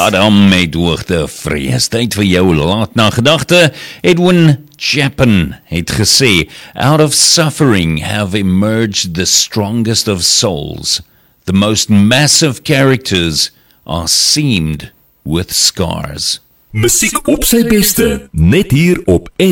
Adam met hoogte vrees. Tyd vir jou laat na gedagte. Edwin Chapin het gesê, out of suffering have emerged the strongest of souls. The most massive characters are seamed with scars. Musiek op sy beste, net hier op